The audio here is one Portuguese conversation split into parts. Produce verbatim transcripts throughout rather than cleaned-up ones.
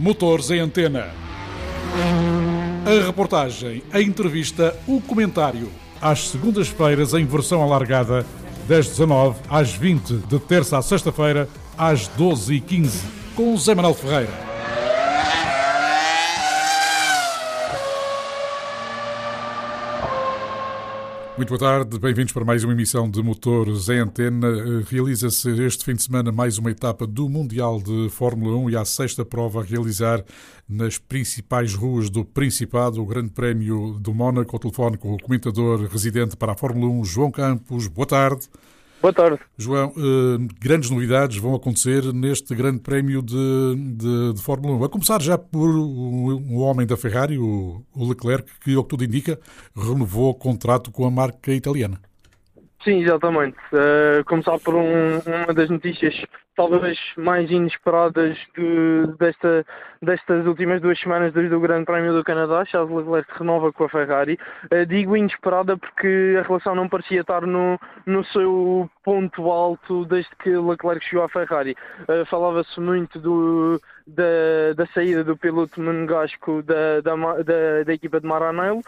Motores em Antena. A reportagem, a entrevista, o comentário. Às segundas-feiras em versão alargada, das dezanove às vinte, de terça à sexta-feira, às doze e quinze, com Zé Manuel Ferreira. Muito boa tarde, bem-vindos para mais uma emissão de Motores em Antena. Realiza-se este fim de semana mais uma etapa do Mundial de Fórmula um e a sexta prova a realizar nas principais ruas do Principado, o Grande Prémio do Mónaco. Ao telefone com o comentador residente para a Fórmula um, João Campos. Boa tarde. Boa tarde. João, eh, grandes novidades vão acontecer neste Grande Prémio de, de, de Fórmula um. A começar já por um, um homem da Ferrari, o, o Leclerc, que, ao que tudo indica, renovou o contrato com a marca italiana. Sim, exatamente. Uh, começar por um, uma das notícias talvez mais inesperadas de, desta, destas últimas duas semanas desde o Grande Prémio do Canadá. Charles Leclerc renova com a Ferrari. Uh, digo inesperada porque a relação não parecia estar no, no seu ponto alto desde que Leclerc chegou à Ferrari. Uh, falava-se muito do, da, da saída do piloto monegasco da, da, da, da equipa de Maranello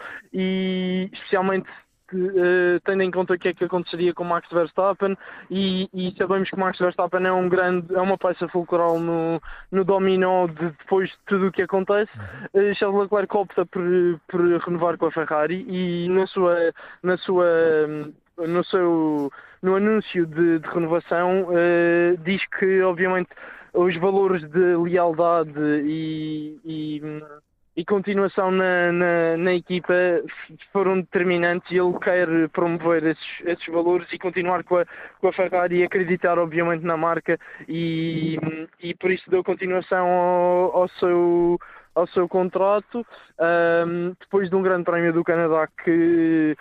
e especialmente Uh, tendo em conta o que é que aconteceria com Max Verstappen e, e sabemos que Max Verstappen é, um grande, é uma peça fulcral no, no dominó de depois de tudo o que acontece. uh, Charles Leclerc opta por, por renovar com a Ferrari e na sua, na sua, no, seu, no anúncio de, de renovação uh, diz que obviamente os valores de lealdade e, e e continuação na, na, na equipa foram determinantes e ele quer promover esses, esses valores e continuar com a, com a Ferrari e acreditar obviamente na marca e, e por isso deu continuação ao, ao seu ao seu contrato um, depois de um Grande Prémio do Canadá que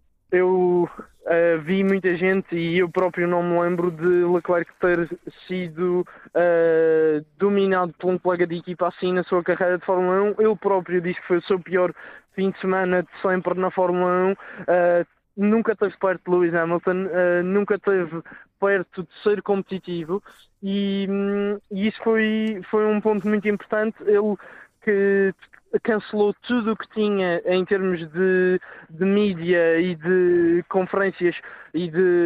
eu uh, vi muita gente e eu próprio não me lembro de Leclerc ter sido uh, dominado por um colega de equipa assim na sua carreira de Fórmula um. Ele próprio disse que foi o seu pior fim de semana de sempre na Fórmula um. Uh, nunca esteve perto de Lewis Hamilton, uh, nunca esteve perto de ser competitivo e, um, e isso foi, foi um ponto muito importante. Ele que cancelou tudo o que tinha em termos de, de mídia e de conferências e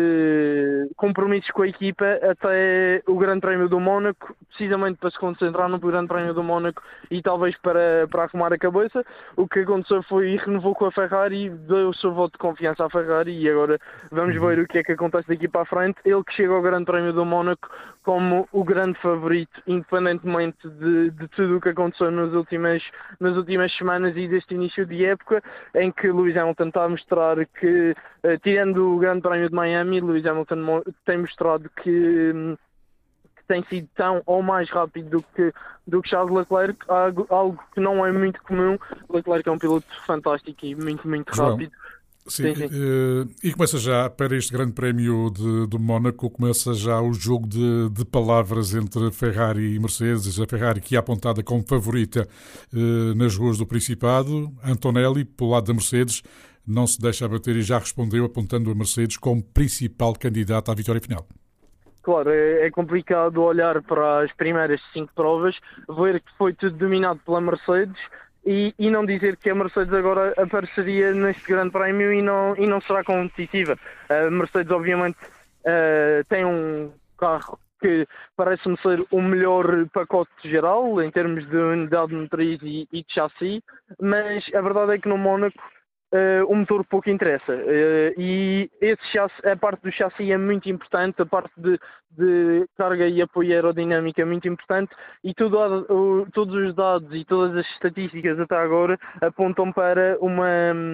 de compromissos com a equipa até o Grande Prémio do Mónaco, precisamente para se concentrar no Grande Prémio do Mónaco e talvez para, para arrumar a cabeça. O que aconteceu foi renovou com a Ferrari, deu o seu voto de confiança à Ferrari e agora vamos ver o que é que acontece daqui para a frente. Ele que chega ao Grande Prémio do Mónaco como o grande favorito, independentemente de, de tudo o que aconteceu nas últimas, nas últimas semanas e deste início de época, em que Lewis Hamilton está a mostrar que, uh, tirando o Grande Prémio de Miami, Lewis Hamilton mo- tem mostrado que, um, que tem sido tão ou mais rápido do que, do que Charles Leclerc, algo, algo que não é muito comum. Leclerc é um piloto fantástico e muito, muito João. rápido. Sim, sim, sim. Uh, e começa já, para este Grande Prémio de, de Mónaco, começa já o jogo de, de palavras entre Ferrari e Mercedes. A Ferrari que é apontada como favorita uh, nas ruas do Principado. Antonelli, pelo lado da Mercedes, não se deixa abater e já respondeu apontando a Mercedes como principal candidata à vitória final. Claro, é, é complicado olhar para as primeiras cinco provas, ver que foi tudo dominado pela Mercedes e, e não dizer que a Mercedes agora apareceria neste Grande Prémio e não, e não será competitiva. A Mercedes obviamente uh, tem um carro que parece-me ser o melhor pacote geral em termos de unidade motriz e, e de chassi, mas a verdade é que no Mónaco Uh, o motor pouco interessa uh, e esse chassi, a parte do chassi é muito importante, a parte de, de carga e apoio aerodinâmico é muito importante e tudo, uh, todos os dados e todas as estatísticas até agora apontam para uma,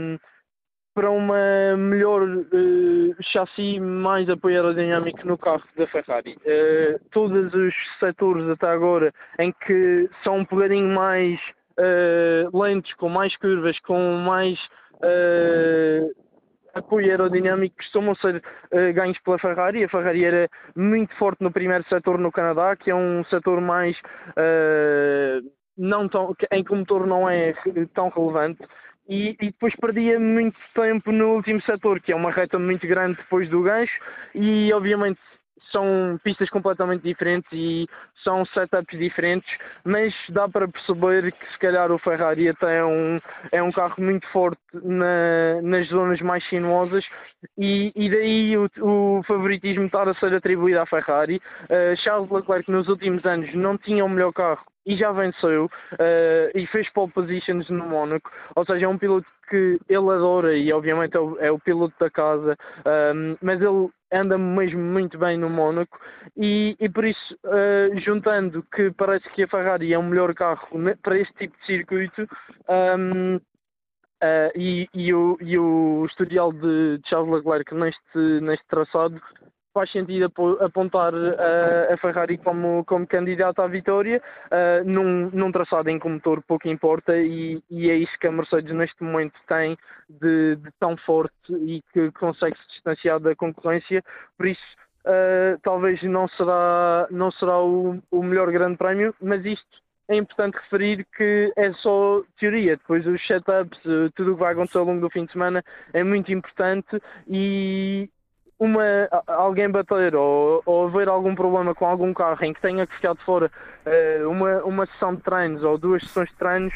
para uma melhor uh, chassi, mais apoio aerodinâmico no carro da Ferrari. Uh, todos os setores até agora em que são um bocadinho mais uh, lentos, com mais curvas, com mais Uh, apoio aerodinâmico costumam ser uh, ganhos pela Ferrari. A Ferrari era muito forte no primeiro setor no Canadá, que é um setor mais uh, não tão, em que o motor não é tão relevante e, e depois perdia muito tempo no último setor, que é uma reta muito grande depois do gancho e obviamente são pistas completamente diferentes e são setups diferentes, mas dá para perceber que se calhar o Ferrari até é um, é um carro muito forte na, nas zonas mais sinuosas e, e daí o, o favoritismo estar a ser atribuído à Ferrari. Uh, Charles Leclerc nos últimos anos não tinha o melhor carro e já venceu uh, e fez pole positions no Mónaco, ou seja, é um piloto que ele adora e obviamente é o, é o piloto da casa, um, mas ele anda mesmo muito bem no Mónaco e, e por isso, uh, juntando que parece que a Ferrari é o melhor carro para este tipo de circuito, um, uh, e, e, o, e o historial de Charles Leclerc neste, neste traçado, faz sentido apontar uh, a Ferrari como, como candidata à vitória, uh, num, num traçado em que o motor pouco importa e, e é isso que a Mercedes neste momento tem de, de tão forte e que consegue se distanciar da concorrência. Por isso, uh, talvez não será, não será o, o melhor grande prémio, mas isto é importante referir que é só teoria. Depois os setups, tudo o que vai acontecer ao longo do fim de semana é muito importante e Uma, alguém bater ou, ou haver algum problema com algum carro em que tenha que ficar de fora uh, uma, uma sessão de treinos ou duas sessões de treinos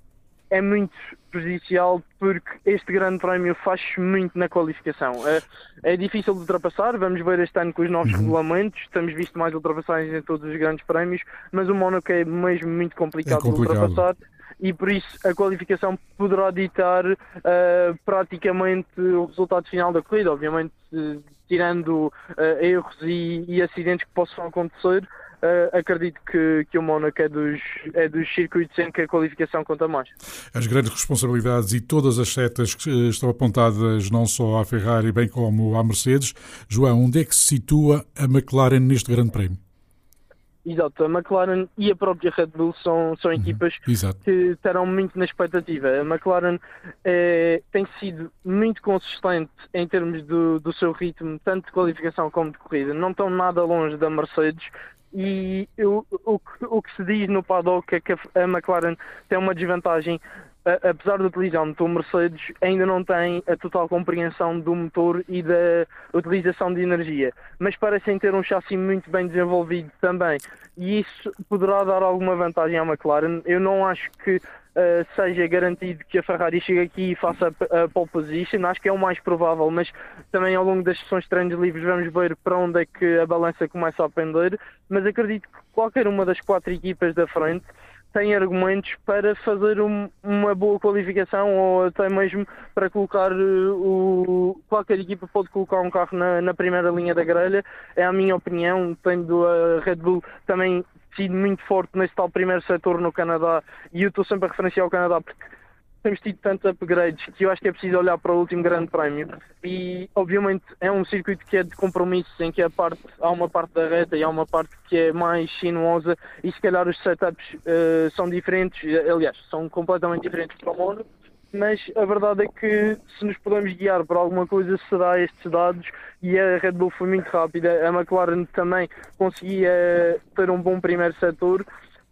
é muito prejudicial, porque este grande prémio faz muito na qualificação. É, é difícil de ultrapassar, vamos ver este ano com os novos uhum. regulamentos, temos visto mais ultrapassagens em todos os grandes prémios, mas o Mónaco é mesmo muito complicado, é complicado. de ultrapassar. E por isso a qualificação poderá ditar uh, praticamente o resultado final da corrida, obviamente uh, tirando uh, erros e, e acidentes que possam acontecer. Uh, acredito que, que o Mónaco é dos, é dos circuitos em que a qualificação conta mais. As grandes responsabilidades e todas as setas que estão apontadas não só à Ferrari bem como à Mercedes. João, onde é que se situa a McLaren neste grande prémio? Exato, a McLaren e a própria Red Bull são, são equipas uhum, que estarão muito na expectativa. A McLaren é, tem sido muito consistente em termos do, do seu ritmo, tanto de qualificação como de corrida. Não estão nada longe da Mercedes e eu, o, o que se diz no paddock é que a, a McLaren tem uma desvantagem. Apesar de utilizar o motor Mercedes, ainda não tem a total compreensão do motor e da utilização de energia, mas parecem ter um chassi muito bem desenvolvido também, e isso poderá dar alguma vantagem à McLaren. Eu não acho que uh, seja garantido que a Ferrari chegue aqui e faça a, a pole position, acho que é o mais provável, mas também ao longo das sessões de treinos livres vamos ver para onde é que a balança começa a pender, mas acredito que qualquer uma das quatro equipas da frente tem argumentos para fazer um, uma boa qualificação ou até mesmo para colocar uh, o... Qualquer equipa pode colocar um carro na, na primeira linha da grelha, é a minha opinião, tendo a Red Bull também sido muito forte nesse tal primeiro setor no Canadá, e eu estou sempre a referenciar o Canadá porque temos tido tantos upgrades que eu acho que é preciso olhar para o último grande prémio e obviamente é um circuito que é de compromissos, em que a parte, há uma parte da reta e há uma parte que é mais sinuosa e se calhar os setups uh, são diferentes, aliás, são completamente diferentes para o Mónaco, mas a verdade é que se nos podemos guiar por alguma coisa será estes dados, e a Red Bull foi muito rápida, a McLaren também conseguia ter um bom primeiro setor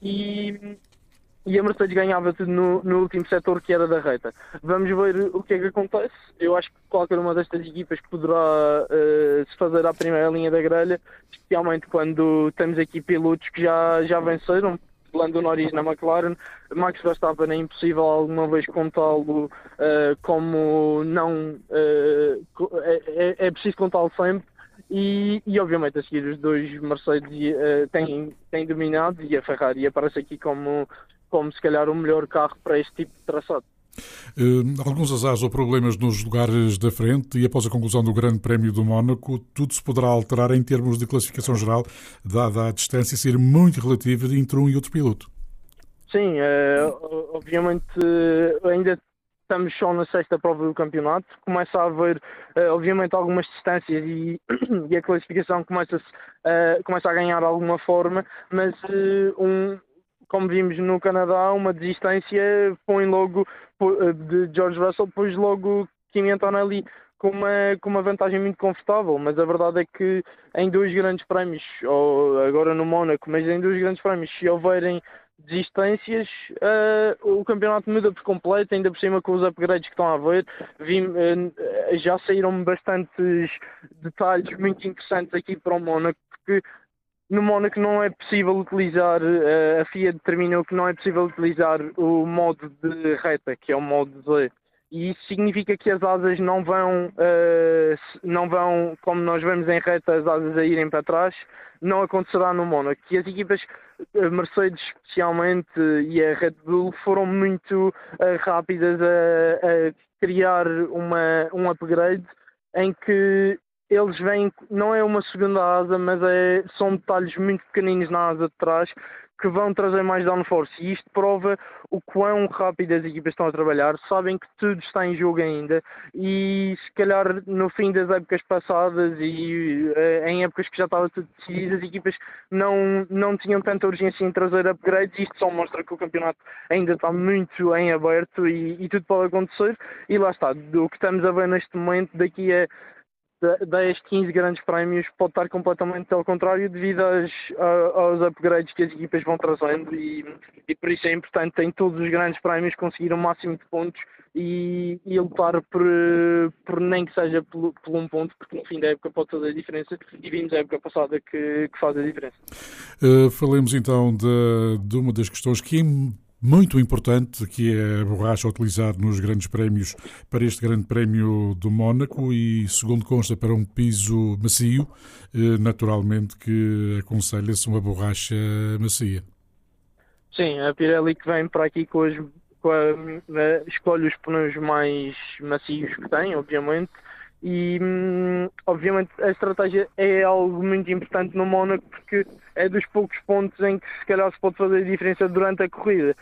e... E a Mercedes ganhava tudo no, no último setor, que era da reta. Vamos ver o que é que acontece. Eu acho que qualquer uma destas equipas poderá uh, se fazer à primeira linha da grelha, especialmente quando temos aqui pilotos que já, já venceram. Lando Norris na McLaren, Max Verstappen é impossível alguma vez contá-lo uh, como não... Uh, é, é preciso contá-lo sempre. E, e obviamente a seguir os dois Mercedes uh, têm, têm dominado, e a Ferrari aparece aqui como, como se calhar o melhor carro para este tipo de traçado. Uh, alguns azares ou problemas nos lugares da frente, e após a conclusão do Grande Prémio do Mónaco, tudo se poderá alterar em termos de classificação geral, dada a distância ser muito relativa entre um e outro piloto. Sim, uh, obviamente uh, ainda estamos só na sexta prova do campeonato, começa a haver uh, obviamente algumas distâncias e, e a classificação começa, uh, começa a ganhar alguma forma, mas uh, um, como vimos no Canadá, uma desistência põe logo uh, de George Russell, pôs logo Kimi Antonelli com uma, com uma vantagem muito confortável, mas a verdade é que em dois grandes prémios, ou agora no Mónaco, mas em dois grandes prémios, se houverem desistências, uh, o campeonato muda por completo, ainda por cima com os upgrades que estão a haver. Vim, uh, já saíram bastantes detalhes muito interessantes aqui para o Mónaco, porque no Mónaco não é possível utilizar, uh, a F I A determinou que não é possível utilizar o modo de reta, que é o modo Z. E isso significa que as asas não vão, uh, não vão, como nós vemos em reta, as asas a irem para trás, não acontecerá no Mónaco. E as equipas, a Mercedes especialmente e a Red Bull, foram muito uh, rápidas a, a criar uma, um upgrade em que eles vêm, não é uma segunda asa, mas é, são detalhes muito pequeninos na asa de trás que vão trazer mais downforce, e isto prova o quão rápido as equipas estão a trabalhar, sabem que tudo está em jogo ainda, e se calhar no fim das épocas passadas e uh, em épocas que já estava tudo decidido, as equipas não, não tinham tanta urgência em trazer upgrades. Isto só mostra que o campeonato ainda está muito em aberto e, e tudo pode acontecer, e lá está, o que estamos a ver neste momento, daqui a dez, quinze grandes prémios, pode estar completamente ao contrário devido aos, aos upgrades que as equipas vão trazendo, e, e por isso é importante em todos os grandes prémios conseguir o máximo de pontos e, e lutar por, por nem que seja por, por um ponto, porque no fim da época pode fazer a diferença, e vimos a época passada que, que faz a diferença. Uh, falemos então de, de uma das questões que é muito importante, que é a borracha a utilizar nos grandes prémios para este grande prémio do Mónaco, e segundo consta para um piso macio, naturalmente que aconselha-se uma borracha macia. Sim, a Pirelli que vem para aqui com, as, com a, a, escolhe os pneus mais macios que tem, obviamente, e hum, obviamente a estratégia é algo muito importante no Mónaco, porque é dos poucos pontos em que se calhar se pode fazer a diferença durante a corrida,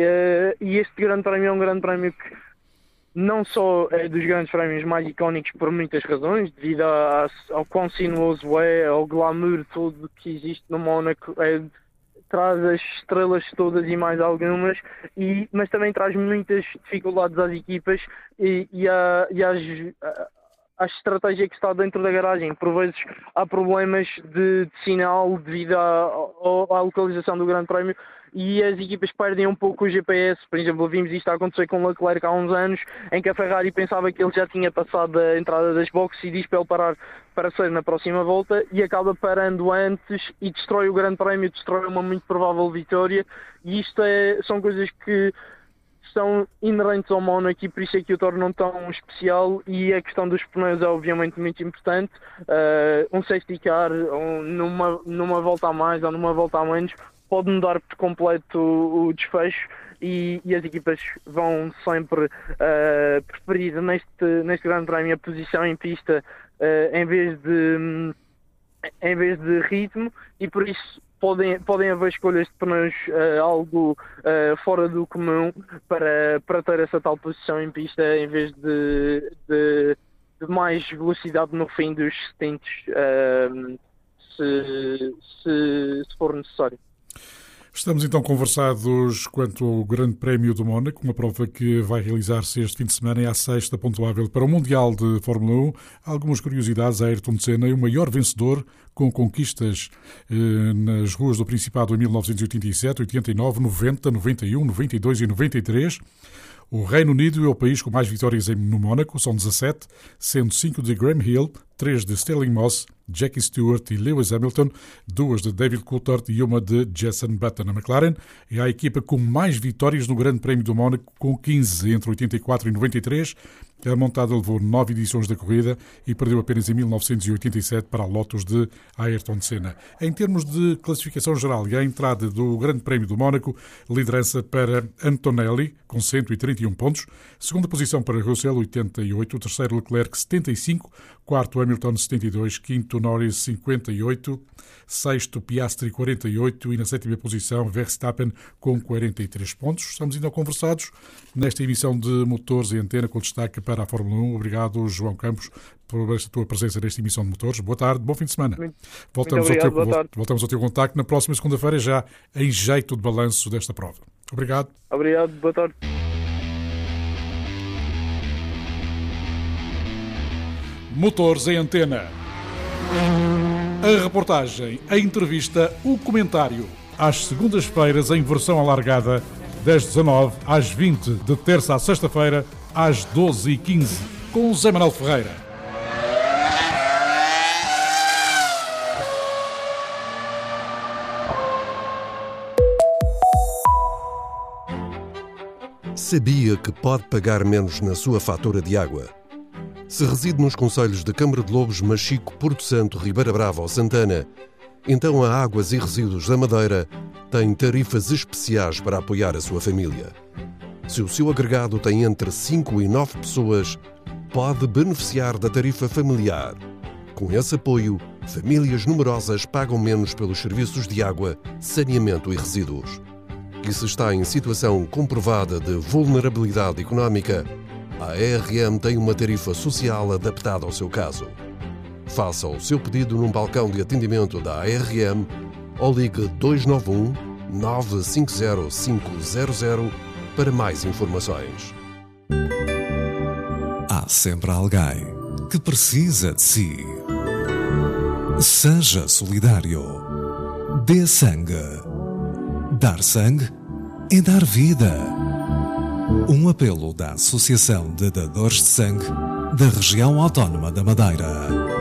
e este grande prémio é um grande prémio que não só é dos grandes prémios mais icónicos por muitas razões, devido a, ao quão sinuoso é, ao glamour todo que existe no Mónaco, é, traz as estrelas todas e mais algumas, e, mas também traz muitas dificuldades às equipas e, e, a, e às... A, a estratégia que está dentro da garagem. Por vezes há problemas de, de sinal devido à, à localização do Grande Prémio, e as equipas perdem um pouco o G P S. Por exemplo, vimos isto acontecer com o Leclerc há uns anos, em que a Ferrari pensava que ele já tinha passado a entrada das boxes e diz para ele parar para sair na próxima volta, e acaba parando antes e destrói o Grande Prémio, destrói uma muito provável vitória. E isto é, são coisas que são inerentes ao Mónaco e por isso é que o tornam tão especial, e a questão dos pneus é obviamente muito importante. Uh, um safety car um, numa, numa volta a mais ou numa volta a menos pode mudar por completo o, o desfecho, e, e as equipas vão sempre uh, preferir neste, neste grande prémio a posição em pista uh, em vez de um, em vez de ritmo, e por isso Podem, podem haver escolhas de pneus uh, algo uh, fora do comum para, para ter essa tal posição em pista, em vez de, de, de mais velocidade no fim dos stints, uh, se, se, se for necessário. Estamos então conversados quanto ao Grande Prémio do Mónaco, uma prova que vai realizar-se este fim de semana, é a sexta pontuável para o Mundial de Fórmula um. Algumas curiosidades: a Ayrton Senna é o maior vencedor, com conquistas eh, nas ruas do Principado em mil novecentos e oitenta e sete, oitenta e nove, noventa, noventa e um, noventa e dois e noventa e três. O Reino Unido é o país com mais vitórias no Mónaco, são dezassete, sendo cinco de Graham Hill, três de Stirling Moss, Jackie Stewart e Lewis Hamilton, duas de David Coulthard e uma de Jenson Button. A McLaren é a equipa com mais vitórias no Grande Prémio do Mónaco, com quinze entre oitenta e quatro e noventa e três. A montada levou nove edições da corrida e perdeu apenas em mil novecentos e oitenta e sete para a Lotus de Ayrton Senna. Em termos de classificação geral e a entrada do Grande Prémio do Mónaco, liderança para Antonelli, com cento e trinta e um pontos, segunda posição para Russell, oitenta e oito, terceiro Leclerc, setenta e cinco, quarto Hamilton, setenta e dois, quinto Norris, cinquenta e oito, sexto Piastri, quarenta e oito, e na sétima posição Verstappen, com quarenta e três pontos. Estamos ainda conversados nesta emissão de Motores e Antena, com destaque para a Fórmula um. Obrigado, João Campos, por esta tua presença nesta emissão de Motores. Boa tarde, bom fim de semana. Muito, voltamos, muito obrigado, ao teu, voltamos ao teu contacto na próxima segunda-feira, já em jeito de balanço desta prova. Obrigado. Obrigado, boa tarde. Motores em Antena. A reportagem, a entrevista, o comentário. às segundas-feiras em versão alargada, das dezanove às vinte, de terça à sexta-feira, às doze e quinze, com Zé Manuel Ferreira. Sabia que pode pagar menos na sua fatura de água? Se reside nos concelhos de Câmara de Lobos, Machico, Porto Santo, Ribeira Brava ou Santana, então a Águas e Resíduos da Madeira tem tarifas especiais para apoiar a sua família. Se o seu agregado tem entre cinco e nove pessoas, pode beneficiar da tarifa familiar. Com esse apoio, famílias numerosas pagam menos pelos serviços de água, saneamento e resíduos. E se está em situação comprovada de vulnerabilidade económica, a A R M tem uma tarifa social adaptada ao seu caso. Faça o seu pedido num balcão de atendimento da A R M ou ligue dois nove um, nove cinco zero, cinco zero zero para mais informações. Há sempre alguém que precisa de si. Seja solidário. Dê sangue. Dar sangue é dar vida. Um apelo da Associação de Dadores de Sangue da Região Autónoma da Madeira.